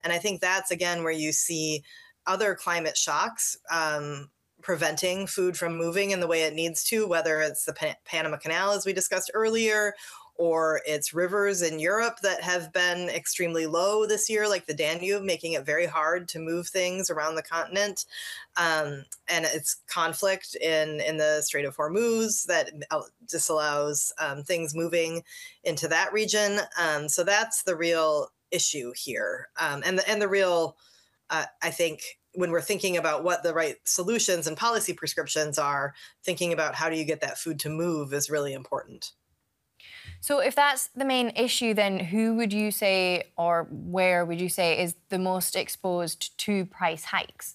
And I think that's, again, where you see other climate shocks preventing food from moving in the way it needs to, whether it's the Panama Canal, as we discussed earlier, or it's rivers in Europe that have been extremely low this year, like the Danube, making it very hard to move things around the continent. And it's conflict in the Strait of Hormuz that disallows things moving into that region. So that's the real issue here. And the real, I think, when we're thinking about what the right solutions and policy prescriptions are, thinking about how do you get that food to move is really important. So if that's the main issue, then who would you say, or where would you say, is the most exposed to price hikes?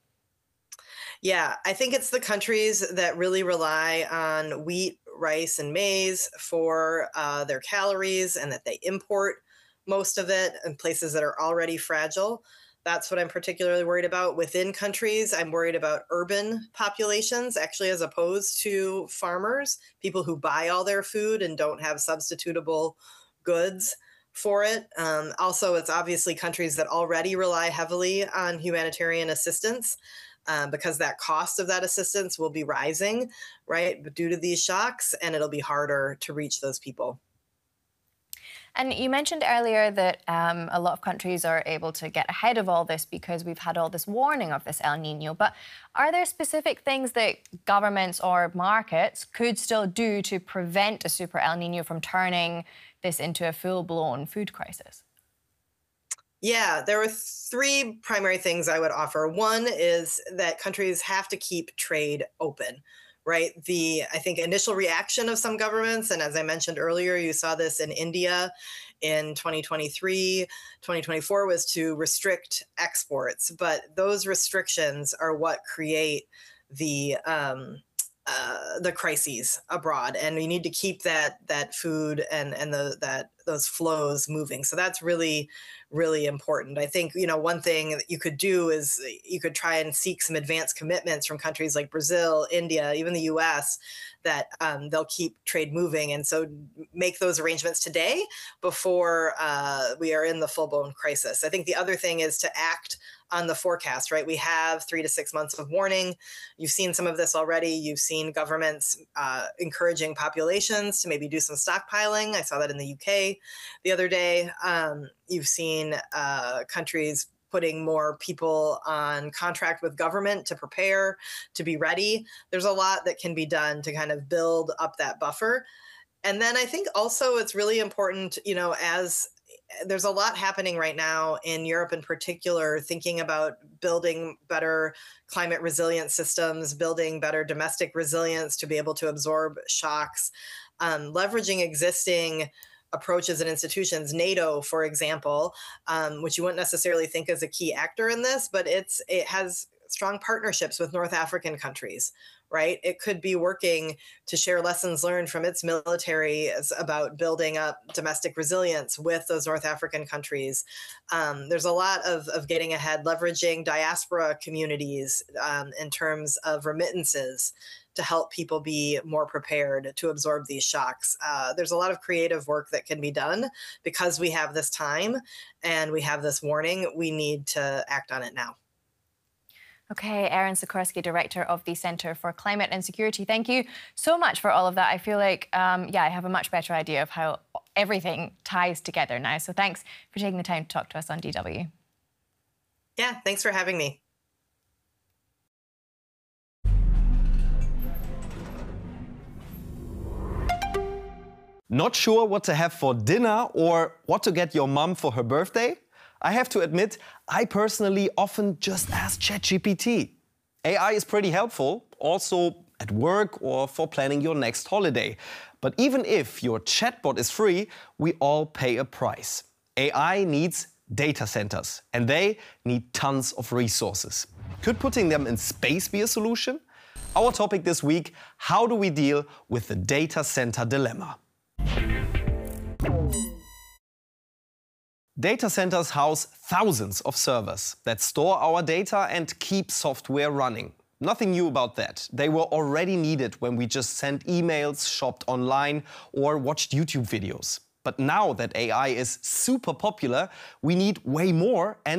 Yeah, I think it's the countries that really rely on wheat, rice, and maize for their calories, and that they import most of it in places that are already fragile. That's what I'm particularly worried about. Within countries, I'm worried about urban populations, actually, as opposed to farmers, people who buy all their food and don't have substitutable goods for it. Also, it's obviously countries that already rely heavily on humanitarian assistance, because that cost of that assistance will be rising, right, due to these shocks, and it'll be harder to reach those people. And you mentioned earlier that a lot of countries are able to get ahead of all this because we've had all this warning of this El Nino. But are there specific things that governments or markets could still do to prevent a super El Nino from turning this into a full-blown food crisis? Yeah, there are three primary things I would offer. One is that countries have to keep trade open, right? I think, initial reaction of some governments, and as I mentioned earlier, you saw this in India in 2023, 2024, was to restrict exports. But those restrictions are what create the crises abroad, and we need to keep that food and those flows moving. So that's really, really important. I think, one thing that you could do is you could try and seek some advanced commitments from countries like Brazil, India, even the US, that they'll keep trade moving, and so make those arrangements today before we are in the full-blown crisis. I think the other thing is to act on the forecast, right? We have 3 to 6 months of warning. You've seen some of this already. You've seen governments encouraging populations to maybe do some stockpiling. I saw that in the UK the other day. You've seen countries putting more people on contract with government to prepare, to be ready. There's a lot that can be done to kind of build up that buffer. And then I think also it's really important, as there's a lot happening right now in Europe in particular, thinking about building better climate resilient systems, building better domestic resilience to be able to absorb shocks, leveraging existing approaches and institutions. NATO, for example, which you wouldn't necessarily think is a key actor in this, but it has strong partnerships with North African countries, right? It could be working to share lessons learned from its military about building up domestic resilience with those North African countries. There's a lot of getting ahead, leveraging diaspora communities in terms of remittances to help people be more prepared to absorb these shocks. There's a lot of creative work that can be done because we have this time and we have this warning. We need to act on it now. Okay, Erin Sikorsky, Director of the Centre for Climate and Security. Thank you so much for all of that. I feel like, I have a much better idea of how everything ties together now. So thanks for taking the time to talk to us on DW. Yeah, thanks for having me. Not sure what to have for dinner or what to get your mum for her birthday? I have to admit, I personally often just ask ChatGPT. AI is pretty helpful, also at work or for planning your next holiday. But even if your chatbot is free, we all pay a price. AI needs data centers, and they need tons of resources. Could putting them in space be a solution? Our topic this week: how do we deal with the data center dilemma? Data centers house thousands of servers that store our data and keep software running. Nothing new about that. They were already needed when we just sent emails, shopped online, or watched YouTube videos. But now that AI is super popular, we need way more and